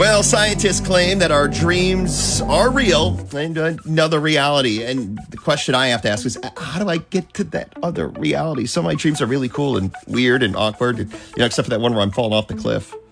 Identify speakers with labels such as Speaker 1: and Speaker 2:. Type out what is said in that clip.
Speaker 1: Well, scientists claim that our dreams are real and another reality. And the question I have to ask is, how do I get to that other reality? Some of my dreams are really cool and weird and awkward, except for that one where I'm falling off the cliff.